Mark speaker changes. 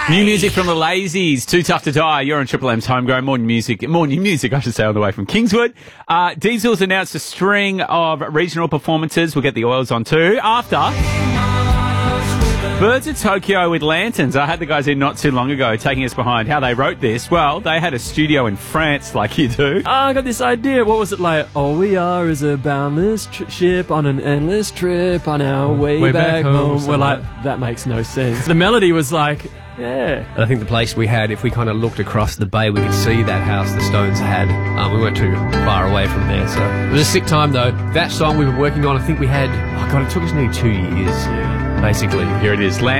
Speaker 1: New music from the Lazies, Too Tough to Die. You're on Triple M's Homegrown. More new music, I should say, on the way from Kingswood. Diesel's announced a string of regional performances. We'll get the Oils on too. After Birds of Tokyo with Lanterns. I had the guys in not too long ago taking us behind how they wrote this. Well, they had a studio in France like you do.
Speaker 2: I got this idea. What was it like? All we are is a boundless ship on an endless trip on our way back home. We're like, that makes no sense. The melody was like, yeah.
Speaker 3: And I think the place we had, if we kind of looked across the bay, we could see that house the Stones had. We weren't too far away from there, so it was a sick time though. That song we were working on, I think we had, it took us nearly 2 years, basically.
Speaker 1: Here it is,